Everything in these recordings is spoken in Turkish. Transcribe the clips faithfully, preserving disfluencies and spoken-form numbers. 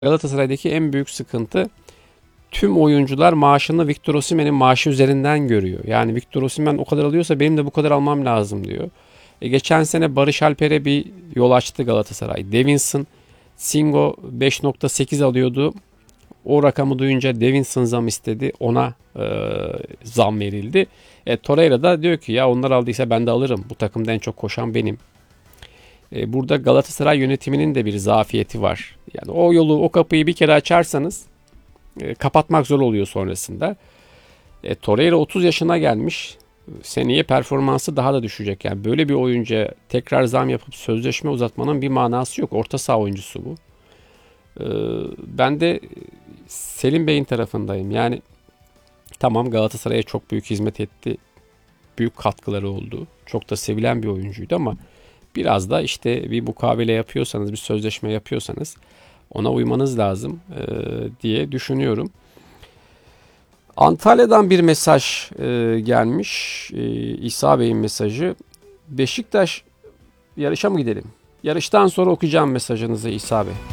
Galatasaray'daki en büyük sıkıntı, tüm oyuncular maaşını Victor Osimhen'in maaşı üzerinden görüyor. Yani Victor Osimhen o kadar alıyorsa benim de bu kadar almam lazım diyor. E geçen sene Barış Alper'e bir yol açtı Galatasaray. Davinson, Singo beş nokta sekiz alıyordu. O rakamı duyunca Davinson zam istedi. Ona e, zam verildi. E, Torreira da diyor ki ya onlar aldıysa ben de alırım. Bu takımda en çok koşan benim. E, burada Galatasaray yönetiminin de bir zafiyeti var. Yani o yolu, o kapıyı bir kere açarsanız e, kapatmak zor oluyor sonrasında. E, Torreira otuz yaşına gelmiş. Seneye performansı daha da düşecek. Yani böyle bir oyuncuya tekrar zam yapıp sözleşme uzatmanın bir manası yok. Orta saha oyuncusu bu. E, ben de Selim Bey'in tarafındayım. Yani tamam, Galatasaray'a çok büyük hizmet etti. Büyük katkıları oldu. Çok da sevilen bir oyuncuydu ama biraz da işte bir mukavele yapıyorsanız, bir sözleşme yapıyorsanız ona uymanız lazım e, diye düşünüyorum. Antalya'dan bir mesaj e, gelmiş. E, İsa Bey'in mesajı. Beşiktaş yarışa mı gidelim? Yarıştan sonra okuyacağım mesajınızı İsa Bey.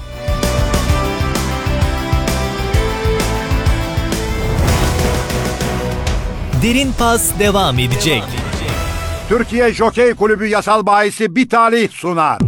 Derin Pas devam edecek. Türkiye Jokey Kulübü yasal bahisi bir talih sunar.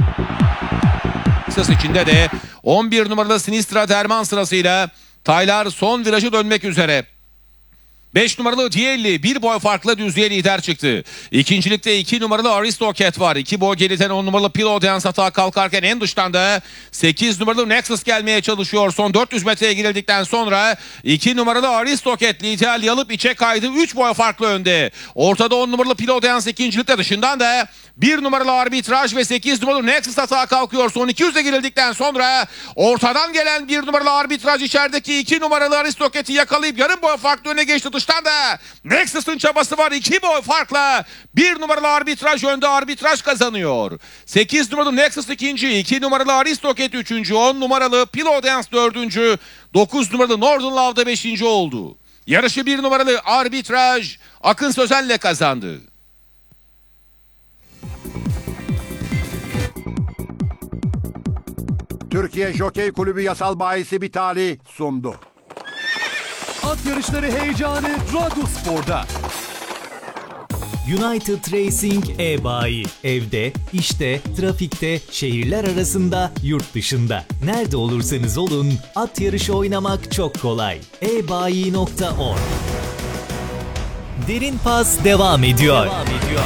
Kısas içinde de on bir numaralı Sinistra Derman sırasıyla Taylar son virajı dönmek üzere. beş numaralı Dielli bir boy farklı düzlüğe lider çıktı. İkincilikte iki numaralı Aristocat var. iki boy geriden on numaralı Pilot Dance hata kalkarken en dıştan da sekiz numaralı Nexus gelmeye çalışıyor. Son dört yüz metreye girildikten sonra iki numaralı Aristocat liderliği alıp içe kaydı. üç boy farklı önde. Ortada on numaralı Pilot Dance ikincilikte, dışından da bir numaralı Arbitraj ve sekiz numaralı Nexus hata kalkıyor. Son iki yüze girildikten sonra ortadan gelen bir numaralı Arbitraj içerideki iki numaralı Aristocat'i yakalayıp yarım boy farklı öne geçti. Dıştan da Nexus'ın çabası var. iki boy farkla bir numaralı Arbitraj önde. Arbitraj kazanıyor. sekiz numaralı Nexus ikinci, iki numaralı Aristocat üçüncü, on numaralı Pilot Dance dördüncü, dokuz numaralı Northern Love da beşinci oldu. Yarışı bir numaralı Arbitraj Akın Sözen'le kazandı. Türkiye Jokey Kulübü yasal bahisi bir talih sundu. At yarışları heyecanı Radyospor'da. United Racing e-bayi. Evde, işte, trafikte, şehirler arasında, yurt dışında. Nerede olursanız olun, at yarışı oynamak çok kolay. e bayi nokta org. Derin Pas devam ediyor. Devam ediyor.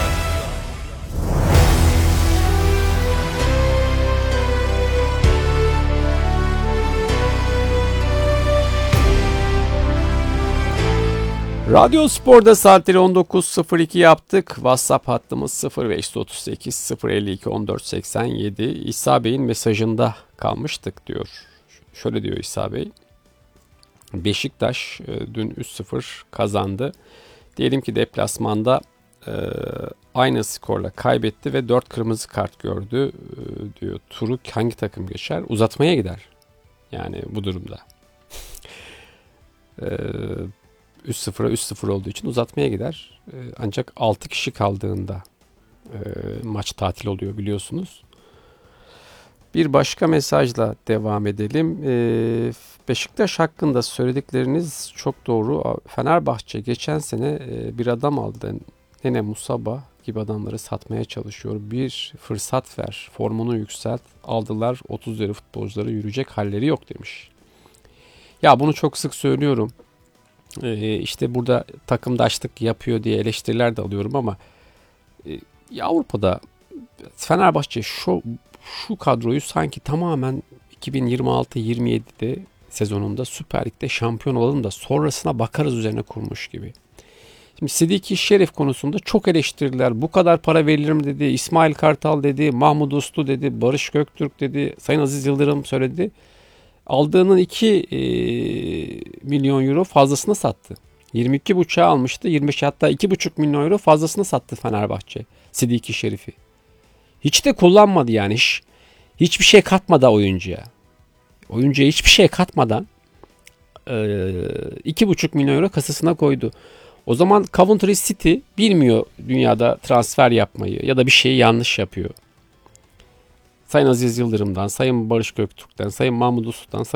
Radyospor'da saatleri on dokuz sıfır iki yaptık. WhatsApp hattımız sıfır beş otuz sekiz sıfır elli iki on dört seksen yedi. İsa Bey'in mesajında kalmıştık diyor. Şöyle diyor İsa Bey. Beşiktaş e, dün üç sıfır kazandı. Diyelim ki deplasmanda e, aynı skorla kaybetti ve dört kırmızı kart gördü e, diyor. Turu hangi takım geçer? Uzatmaya gider. Yani bu durumda. Eee üç sıfıra üç sıfır olduğu için uzatmaya gider. Ee, ancak altı kişi kaldığında e, maç tatil oluyor biliyorsunuz. Bir başka mesajla devam edelim. Ee, Beşiktaş hakkında söyledikleriniz çok doğru. Fenerbahçe geçen sene e, bir adam aldı. Nene Musaba gibi adamları satmaya çalışıyor. Bir fırsat ver, formunu yükselt. Aldılar, otuz üzeri futbolcuları yürüyecek halleri yok demiş. Ya bunu çok sık söylüyorum. Ee, işte burada takımdaşlık yapıyor diye eleştiriler de alıyorum ama e, Avrupa'da Fenerbahçe şu şu kadroyu sanki tamamen iki bin yirmi altı yirmi yedide sezonunda Süper Lig'de şampiyon olalım da sonrasına bakarız üzerine kurmuş gibi. Şimdi Sidiki Şerif konusunda çok eleştiriler. Bu kadar para verilir mi dedi. İsmail Kartal dedi. Mahmut Uslu dedi. Barış Göktürk dedi. Sayın Aziz Yıldırım söyledi. Aldığının iki e, milyon euro fazlasını sattı. yirmi iki buçuğa almıştı. yirmi beş, hatta iki buçuk milyon euro fazlasını sattı Fenerbahçe Sidiki Şerif'i. Hiç de kullanmadı yani. Hiç, hiçbir şey katmadı oyuncuya. Oyuncuya hiçbir şey katmadan e, iki buçuk milyon euro kasasına koydu. O zaman Coventry City bilmiyor dünyada transfer yapmayı ya da bir şeyi yanlış yapıyor. Sayın Aziz Yıldırım'dan, Sayın Barış Göktürk'ten, Sayın Mahmut Uslu'dan,